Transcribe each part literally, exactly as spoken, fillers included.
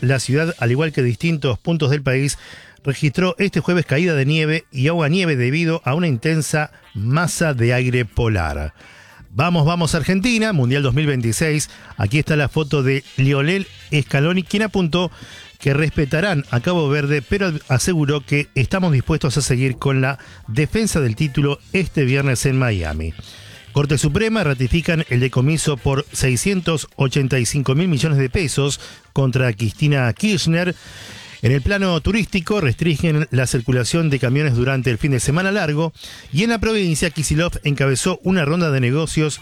la ciudad, al igual que distintos puntos del país, registró este jueves caída de nieve y agua-nieve debido a una intensa masa de aire polar. Vamos, vamos a Argentina, Mundial dos mil veintiséis. Aquí está la foto de Lionel Scaloni, quien apuntó que respetarán a Cabo Verde, pero aseguró que estamos dispuestos a seguir con la defensa del título este viernes en Miami. Corte Suprema ratifican el decomiso por seiscientos ochenta y cinco mil millones de pesos contra Cristina Kirchner. En el plano turístico restringen la circulación de camiones durante el fin de semana largo y en la provincia Kicillof encabezó una ronda de negocios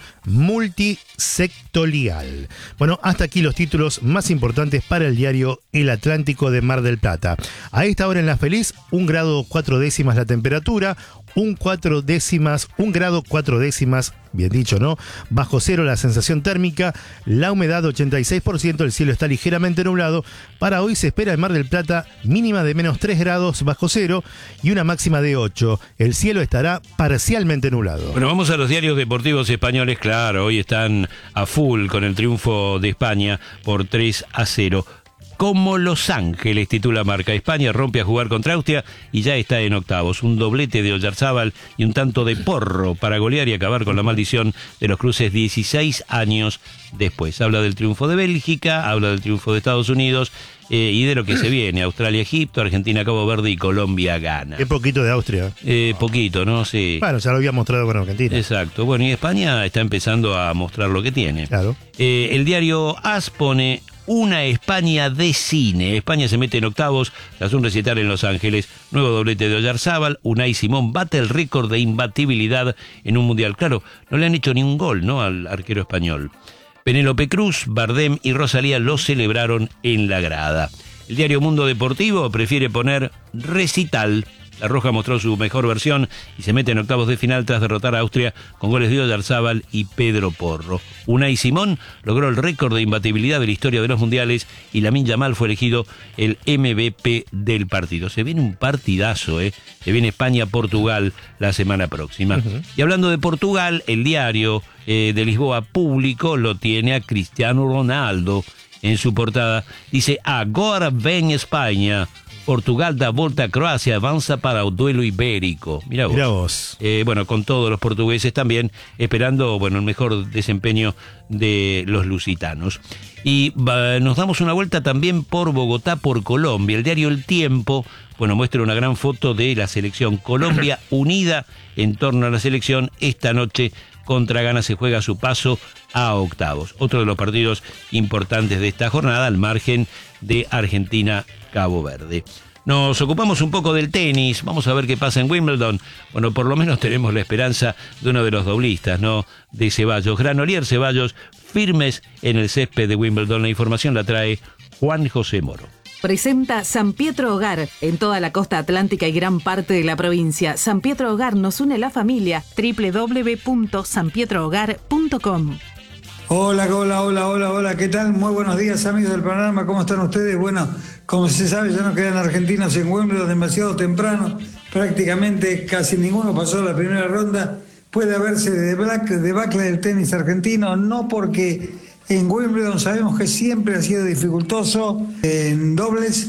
multisectorial. Bueno, hasta aquí los títulos más importantes para el diario El Atlántico de Mar del Plata. A esta hora en La Feliz, un grado cuatro décimas la temperatura, un cuatro décimas, un grado cuatro décimas, bien dicho, ¿no? Bajo cero la sensación térmica, la humedad ochenta y seis por ciento, el cielo está ligeramente nublado. Para hoy se espera en Mar del Plata mínima de menos tres grados bajo cero y una máxima de ocho. El cielo estará parcialmente nublado. Bueno, vamos a los diarios deportivos españoles. Claro, hoy están a full con el triunfo de España por tres a cero. Como Los Ángeles, titula Marca. España rompe a jugar contra Austria y ya está en octavos. Un doblete de Oyarzábal y un tanto de Porro para golear y acabar con la maldición de los cruces dieciséis años después. Habla del triunfo de Bélgica, habla del triunfo de Estados Unidos eh, y de lo que se viene. Australia, Egipto, Argentina, Cabo Verde y Colombia gana. Qué poquito de Austria. Eh, poquito, ¿no? Sí. Bueno, ya lo había mostrado con Argentina. Exacto. Bueno, y España está empezando a mostrar lo que tiene. Claro. Eh, el diario AS pone una España de cine. España se mete en octavos tras un recital en Los Ángeles. Nuevo doblete de Oyarzábal. Unai Simón bate el récord de imbatibilidad en un mundial. Claro, no le han hecho ni un gol, ¿no?, al arquero español. Penélope Cruz, Bardem y Rosalía lo celebraron en la grada. El diario Mundo Deportivo prefiere poner recital. La Roja mostró su mejor versión y se mete en octavos de final tras derrotar a Austria con goles de Oyarzábal y Pedro Porro. Unai Simón logró el récord de imbatibilidad de la historia de los mundiales y Lamine Yamal fue elegido el M V P del partido. Se viene un partidazo, ¿eh? Se viene España-Portugal la semana próxima. Uh-huh. Y hablando de Portugal, el diario eh, de Lisboa Público lo tiene a Cristiano Ronaldo en su portada. Dice, agora ven España. Portugal da volta a Croacia, avanza para el duelo ibérico. Mirá vos. Mirá vos. Eh, bueno, con todos los portugueses también, esperando bueno el mejor desempeño de los lusitanos. Y uh, nos damos una vuelta también por Bogotá, por Colombia. El diario El Tiempo, bueno, muestra una gran foto de la selección Colombia unida en torno a la selección. Esta noche contra Ghana se juega su paso a octavos. Otro de los partidos importantes de esta jornada, al margen de Argentina-Cabo Verde. Nos ocupamos un poco del tenis, vamos a ver qué pasa en Wimbledon. Bueno, por lo menos tenemos la esperanza de uno de los doblistas, ¿no?, de Ceballos. Granollers Ceballos, firmes en el césped de Wimbledon. La información la trae Juan José Moro. Presenta San Pietro Hogar en toda la costa atlántica y gran parte de la provincia. San Pietro Hogar nos une la familia. doble u doble u doble u punto san pietro hogar punto com. Hola, hola, hola, hola, hola, ¿qué tal? Muy buenos días, amigos del panorama, ¿cómo están ustedes? Bueno, como se sabe, ya no quedan argentinos en Wimbledon demasiado temprano, prácticamente casi ninguno pasó la primera ronda. Puede haberse debacle del tenis argentino, no porque en Wimbledon sabemos que siempre ha sido dificultoso, en dobles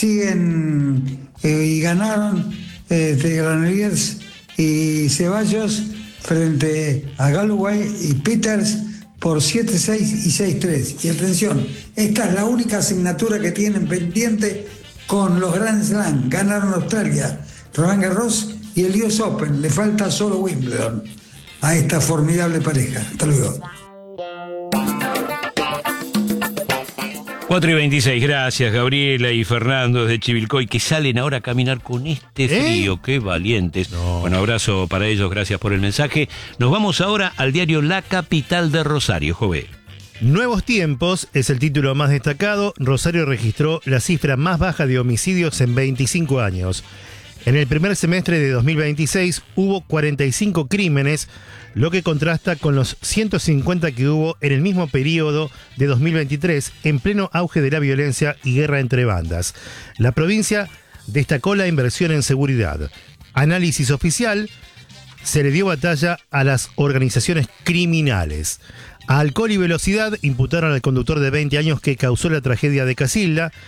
siguen eh, y ganaron eh, de Granollers y Ceballos frente a Galloway y Peters por siete seis y seis tres. Y atención, esta es la única asignatura que tienen pendiente con los Grand Slam. Ganaron Australia, Roland Garros y el U S Open. Le falta solo Wimbledon a esta formidable pareja. Hasta luego. cuatro y veintiséis, gracias Gabriela y Fernando desde Chivilcoy, que salen ahora a caminar con este frío, ¿Eh? Qué valientes. No. Bueno, abrazo para ellos, gracias por el mensaje. Nos vamos ahora al diario La Capital de Rosario, Jové. Nuevos tiempos es el título más destacado. Rosario registró la cifra más baja de homicidios en veinticinco años. En el primer semestre de dos mil veintiséis hubo cuarenta y cinco crímenes, lo que contrasta con los ciento cincuenta que hubo en el mismo periodo de dos mil veintitrés, en pleno auge de la violencia y guerra entre bandas. La provincia destacó la inversión en seguridad. Análisis oficial, se le dio batalla a las organizaciones criminales. A alcohol y velocidad imputaron al conductor de veinte años que causó la tragedia de Casilda.